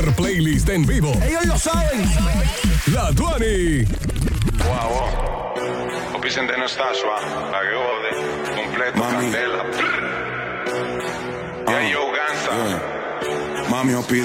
mejor playlist en vivo. Ellos lo saben. La Tuani. Wow. Opisen de Nastasua, la que jode, completo, Mami. candela. Y yo, Gansa. Mami,